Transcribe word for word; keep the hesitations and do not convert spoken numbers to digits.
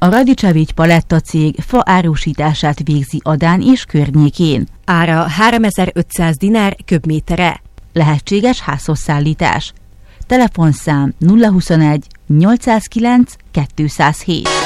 A Radicevics Paletta cég fa árusítását végzi Adán és környékén. Ára háromezer-ötszáz dinár köbméterre. Lehetséges házhozszállítás. Telefonszám nulla huszonegy nyolcszázkilenc kétszázhét.